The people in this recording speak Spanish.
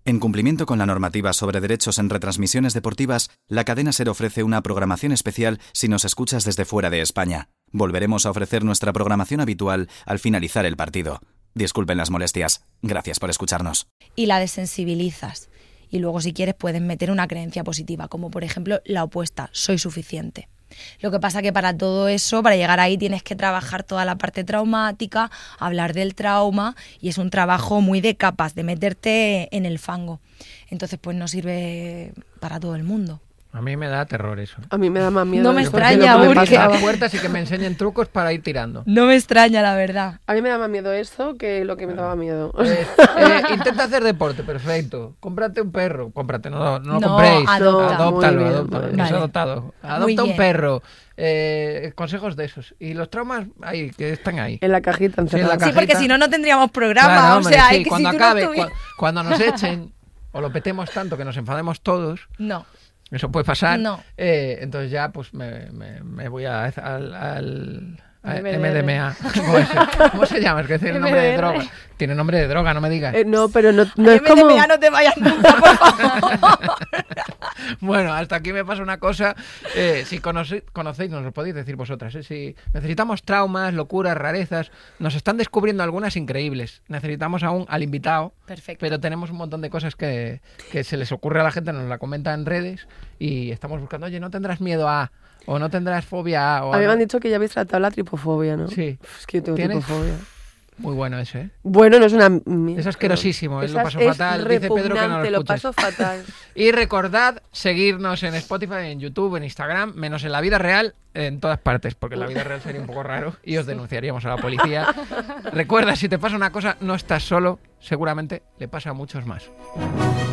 En cumplimiento con la normativa sobre derechos en retransmisiones deportivas, la cadena SER ofrece una programación especial si nos escuchas desde fuera de España. Volveremos a ofrecer nuestra programación habitual al finalizar el partido. Disculpen las molestias. Gracias por escucharnos. Y la desensibilizas. Y luego, si quieres, puedes meter una creencia positiva, como por ejemplo la opuesta, soy suficiente. Lo que pasa que para todo eso, para llegar ahí, tienes que trabajar toda la parte traumática, hablar del trauma, y es un trabajo muy de capas, de meterte en el fango. Entonces, pues no sirve para todo el mundo. A mí me da terror eso. A mí me da más miedo. No me eso, extraña, porque porque... las puertas y que me enseñen trucos para ir tirando. No me extraña, la verdad. A mí me da más miedo eso que lo que me daba miedo. Intenta hacer deporte, perfecto. Cómprate un perro. Cómprate, no lo No, compréis. adopta. Adóptalo, Muy bien, adóptalo. muy Que es bien. adoptado. Muy Adopta un bien. perro. Consejos de esos. Y los traumas ahí, que están ahí. En la cajita encerrada. Sí, en la Sí, porque cajita. si no, no tendríamos programa. Claro, o hombre, sea, sí, es que cuando si tú no acabe, estuvieras... cuando nos echen o lo petemos tanto que nos enfademos todos, No. eso puede pasar. No. Entonces ya pues me voy al MDR. MDMA. ¿Cómo se llama? Es que tiene nombre de MDR. droga. Tiene nombre de droga, no me digas. No, pero no es MDMA, como... no te vayas nunca, por favor. Bueno, hasta aquí me pasa una cosa. Si conocéis, nos lo podéis decir vosotras. Si necesitamos traumas, locuras, rarezas, nos están descubriendo algunas increíbles. Necesitamos aún al invitado. Perfecto. Pero tenemos un montón de cosas que se les ocurre a la gente, nos la comenta en redes y estamos buscando, oye, ¿no tendrás miedo a...? O no tendrás fobia a... A mí me han dicho que ya habéis tratado la tripofobia, ¿no? Sí. Es que yo tengo ¿Tienes? tripofobia. Muy bueno ese, ¿eh? Bueno, no es una... Es asquerosísimo, él lo Esa pasó es fatal. Dice Pedro que no lo repugnante, lo escuches. paso fatal. Y recordad seguirnos en Spotify, en YouTube, en Instagram, menos en la vida real, en todas partes, porque en la vida real sería un poco raro y os denunciaríamos a la policía. Recuerda, si te pasa una cosa, no estás solo, seguramente le pasa a muchos más.